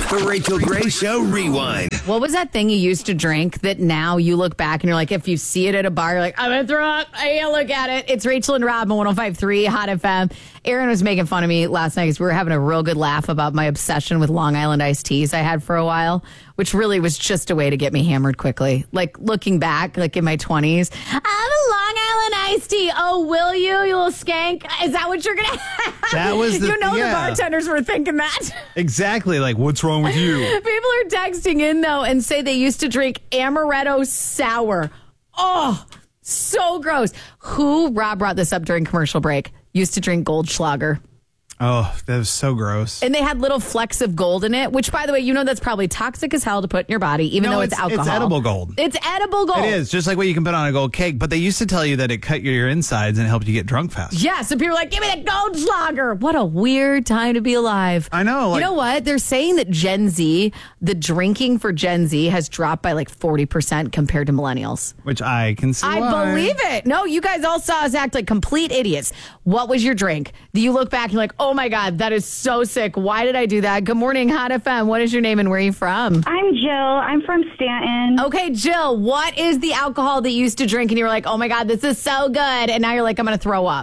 The Rachel Gray Show Rewind. What was that thing you used to drink that now you look back and you're like, if you see it at a bar, you're like, I'm going to throw up. I can't look at it. It's Rachel and Rob on 105.3 Hot FM. Aaron was making fun of me last night because we were having a real good laugh about my obsession with Long Island iced teas I had for a while, which really was just a way to get me hammered quickly. Like looking back, like in my 20s, I have a Long Island iced tea. Oh, will you little skank? Is that what you're going to have? That was the the bartenders were thinking that. Exactly. Like, what's wrong with you? People are texting in, though, and say they used to drink amaretto sour. Oh, so gross. Rob brought this up during commercial break, used to drink Goldschlager. Oh, that was so gross. And they had little flecks of gold in it, which, by the way, you know that's probably toxic as hell to put in your body, even though it's alcohol. It's edible gold. It's edible gold. It is, just like what you can put on a gold cake. But they used to tell you that it cut your insides and helped you get drunk fast. Yeah, so people are like, give me that Goldschlager. What a weird time to be alive. I know. You know what? They're saying that Gen Z, the drinking for Gen Z has dropped by like 40% compared to millennials. Which I can see I why. believe it. No, you guys all saw us act like complete idiots. What was your drink? Do you look back and you're like, oh my God, that is so sick. Why did I do that? Good morning, Hot FM. What is your name and where are you from? I'm Jill. I'm from Stanton. Okay, Jill, what is the alcohol that you used to drink and you were like, oh my God, this is so good. And now you're like, I'm going to throw up.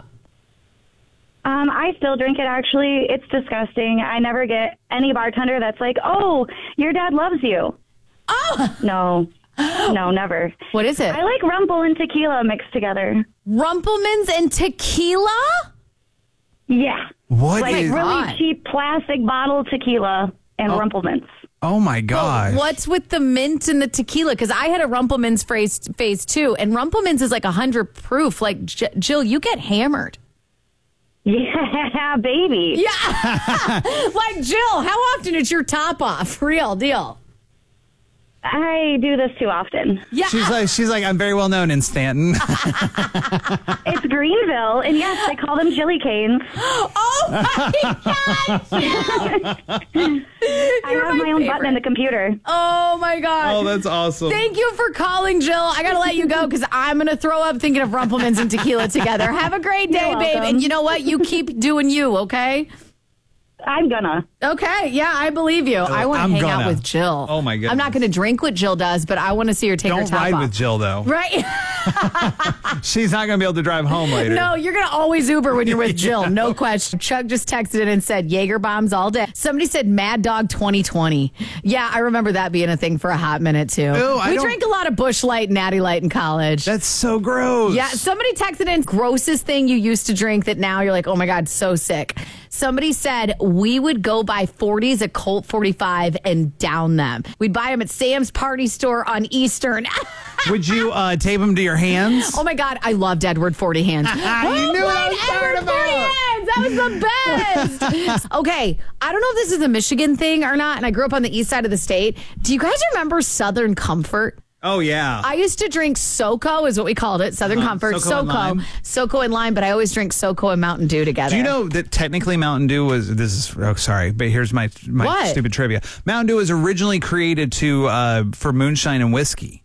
I still drink it, actually. It's disgusting. I never get any bartender that's like, oh, your dad loves you. Oh! No. No, never. What is it? I like Rumple and tequila mixed together. Rumplemans and tequila? Yeah. What Like is... really cheap plastic bottle tequila and Rumplemans. Oh, my gosh. What's with the mint and the tequila? Because I had a Rumplemans phase 2, and Rumplemans is like 100 proof. Like, Jill, you get hammered. Yeah, baby. Yeah. Like, Jill, how often is your top off? Real deal. I do this too often. Yeah. She's like, I'm very well known in Stanton. It's Greenville, and yes, they call them Jilly Canes. Oh, my God. I have my own button in the computer. Oh, my God. Oh, that's awesome. Thank you for calling, Jill. I got to let you go because I'm going to throw up thinking of Rumplemans and tequila together. Have a great day, You're babe. welcome. And you know what? You keep doing you, okay? I'm gonna. Okay, yeah, I believe you. I want to hang out with Jill. Oh, my goodness. I'm not going to drink what Jill does, but I want to see her take her Don't top ride off. with Jill, though. Right? She's not going to be able to drive home later. No, you're going to always Uber when you're with Jill. No question. Chuck just texted in and said, Jaeger bombs all day. Somebody said Mad Dog 2020. Yeah, I remember that being a thing for a hot minute, too. Ew, we drank a lot of Busch Light and Natty Light in college. That's so gross. Yeah, somebody texted in grossest thing you used to drink that now you're like, oh my God, so sick. Somebody said we would go buy 40s at Colt 45 and down them. We'd buy them at Sam's Party Store on Eastern. Would you tape them to your hands? Oh my God, I loved Edward 40 Hands. You knew what I was talking Edward 40 about. Hands. That was the best. Okay, I don't know if this is a Michigan thing or not, and I grew up on the east side of the state. Do you guys remember Southern Comfort? Oh, yeah. I used to drink SoCo, is what we called it, Southern Comfort, SoCo and lime, but I always drink SoCo and Mountain Dew together. Do you know that technically Mountain Dew was, but here's my What? stupid trivia. Mountain Dew was originally created for moonshine and whiskey.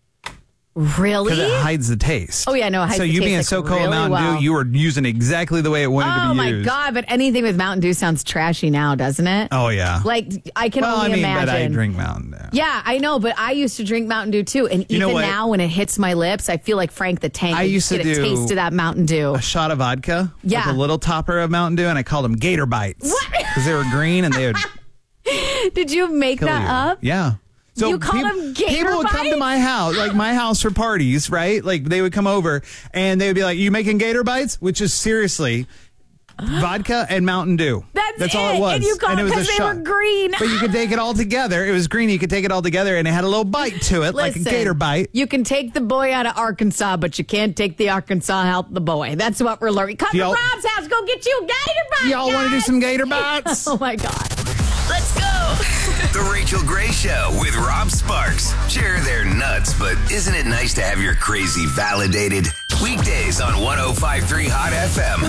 Really? Because it hides the taste. Oh, yeah, no, it hides so the you taste, being like, SoCo really and Mountain well. Dew, you were using exactly the way it wanted to Oh be my used. God, but anything with Mountain Dew sounds trashy now, doesn't it? Oh, yeah. Like, I can only imagine. But I drink Mountain Dew. Yeah, I know, but I used to drink Mountain Dew too. And You know even what? now, when it hits my lips, I feel like Frank the Tank. I used to get a do taste of that Mountain Dew. A shot of vodka Yeah. with a little topper of Mountain Dew, and I called them Gator Bites. What? Because they were green and they would Did you make kill that you. up? Yeah. So You call them Gator people would come to Bites? my house, like my house for parties, right? Like they would come over and they would be like, "You making Gator Bites?" Which is seriously vodka and Mountain Dew. That's all it was. And you called it it was a because they were shot. green. But you could take it all together. It was green. You could take it all together, and it had a little bite to it, like a Listen, Gator Bite. You can take the boy out of Arkansas, but you can't take the Arkansas out the boy. That's what we're learning. Come to Y'all- Rob's house. Go get you a Gator Bite. Y'all want to do guys. some Gator Bites? Oh, my God. Let's go. The Rachel Gray Show with Rob Sparks. Sure, they're nuts, but isn't it nice to have your crazy validated? Weekdays on 105.3 Hot FM.